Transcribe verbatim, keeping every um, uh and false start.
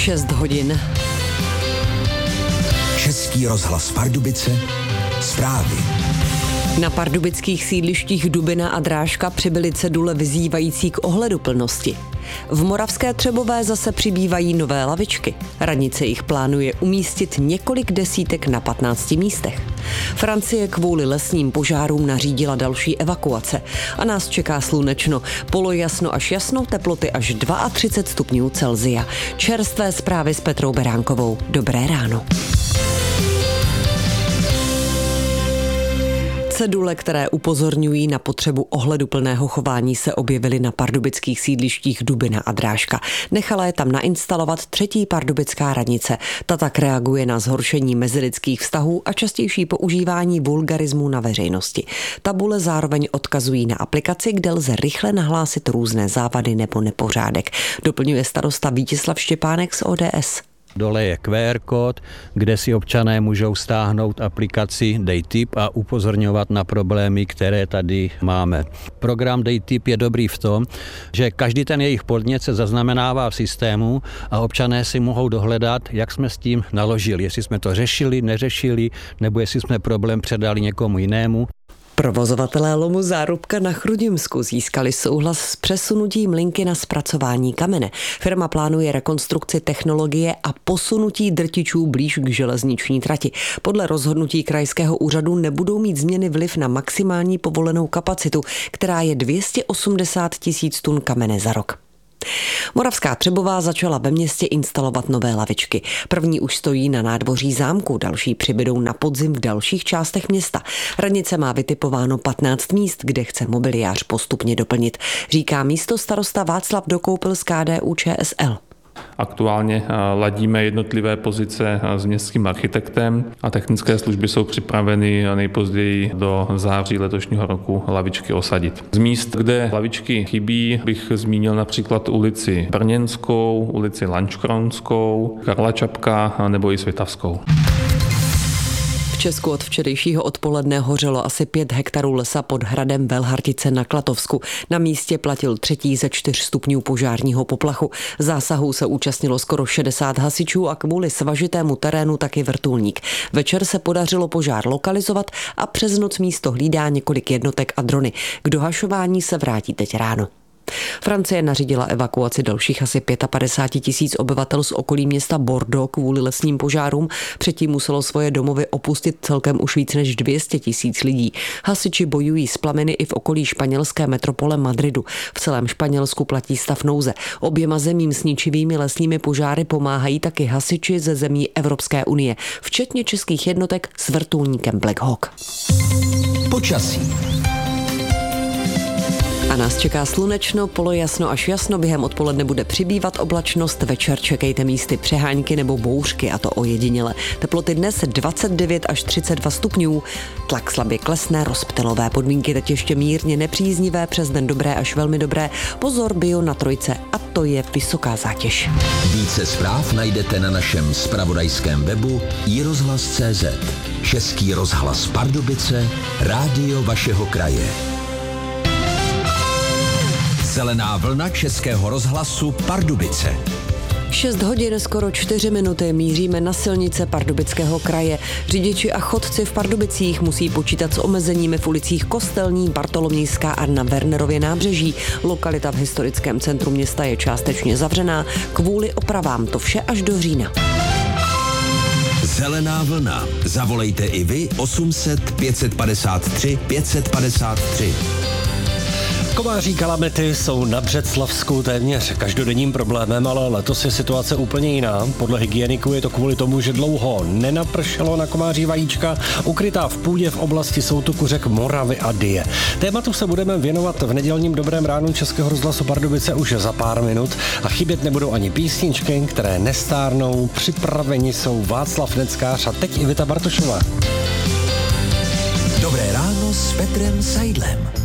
šest hodin. Český rozhlas Pardubice, zprávy. Na pardubických sídlištích Dubina a Drážka přibyly cedule vyzývající k ohleduplnosti. V Moravské Třebové zase přibývají nové lavičky. Radnice jich plánuje umístit několik desítek na patnácti místech. Francie kvůli lesním požárům nařídila další evakuace a nás čeká slunečno, polojasno až jasno, teploty až třicet dva stupňů Celsia. Čerstvé zprávy s Petrou Beránkovou. Dobré ráno. Cedule, které upozorňují na potřebu ohleduplného chování, se objevily na pardubických sídlištích Dubina a Drážka. Nechala je tam nainstalovat třetí pardubická radnice. Ta tak reaguje na zhoršení mezilidských vztahů a častější používání vulgarismů na veřejnosti. Tabule zároveň odkazují na aplikaci, kde lze rychle nahlásit různé závady nebo nepořádek. Doplňuje starosta Vítězslav Štěpánek z O D S. Dole je Q R kód, kde si občané můžou stáhnout aplikaci Dej tip a upozorňovat na problémy, které tady máme. Program Dej tip je dobrý v tom, že každý ten jejich podnět se zaznamenává v systému a občané si mohou dohledat, jak jsme s tím naložili. Jestli jsme to řešili, neřešili, nebo jestli jsme problém předali někomu jinému. Provozovatelé lomu Zárubka na Chrudimsku získali souhlas s přesunutím linky na zpracování kamene. Firma plánuje rekonstrukci technologie a posunutí drtičů blíž k železniční trati. Podle rozhodnutí krajského úřadu nebudou mít změny vliv na maximální povolenou kapacitu, která je dvě stě osmdesát tisíc tun kamene za rok. Moravská Třebová začala ve městě instalovat nové lavičky. První už stojí na nádvoří zámku, další přibydou na podzim v dalších částech města. Radnice má vytipováno patnáct míst, kde chce mobiliář postupně doplnit, říká místostarosta Václav Dokoupil z K D U Č S L. Aktuálně ladíme jednotlivé pozice s městským architektem a technické služby jsou připraveny nejpozději do září letošního roku lavičky osadit. Z míst, kde lavičky chybí, bych zmínil například ulici Brněnskou, ulici Lanškronskou, Karla Čapka nebo i Světavskou. V Česku od včerejšího odpoledne hořelo asi pět hektarů lesa pod hradem Velhartice na Klatovsku. Na místě platil třetí ze čtyř stupňů požárního poplachu. Zásahů se účastnilo skoro šedesát hasičů a kvůli svažitému terénu taky vrtulník. Večer se podařilo požár lokalizovat a přes noc místo hlídá několik jednotek a drony. K dohašování se vrátí teď ráno. Francie nařídila evakuaci dalších asi padesát pět tisíc obyvatel z okolí města Bordeaux kvůli lesním požárům. Předtím muselo svoje domovy opustit celkem už víc než dvě stě tisíc lidí. Hasiči bojují s plameny i v okolí španělské metropole Madridu. V celém Španělsku platí stav nouze. Oběma zemím s ničivými lesními požáry pomáhají taky hasiči ze zemí Evropské unie, včetně českých jednotek s vrtulníkem Black Hawk. Počasí. A nás čeká slunečno, polojasno až jasno, během odpoledne bude přibývat oblačnost, večer čekejte místy přehánky nebo bouřky, a to ojediněle. Teploty dnes dvacet devět až třicet dva stupňů, tlak slabě klesne, rozptylové podmínky teď ještě mírně nepříznivé, přes den dobré až velmi dobré, pozor bio na trojce a to je vysoká zátěž. Více zpráv najdete na našem zpravodajském webu i rozhlas tečka cé zet. Český rozhlas Pardubice, rádio vašeho kraje. Zelená vlna Českého rozhlasu Pardubice. šest hodin, skoro čtyři minuty, míříme na silnice Pardubického kraje. Řidiči a chodci v Pardubicích musí počítat s omezeními v ulicích Kostelní, Bartolomějská a na Wernerově nábřeží. Lokalita v historickém centru města je částečně zavřená kvůli opravám, to vše až do října. Zelená vlna. Zavolejte i vy osm set pět set padesát tři pět set padesát tři. Komáří kalamity jsou na Břeclavsku téměř každodenním problémem, ale letos je situace úplně jiná. Podle hygieniků je to kvůli tomu, že dlouho nenapršelo na komáří vajíčka, ukrytá v půdě v oblasti soutoku řek Moravy a Dyje. Tématu se budeme věnovat v nedělním Dobrém ránu Českého rozhlasu Pardubice už za pár minut a chybět nebudou ani písničky, které nestárnou. Připraveni jsou Václav Neckář a teď i Vita Bartošová. Dobré ráno s Petrem Seidlem.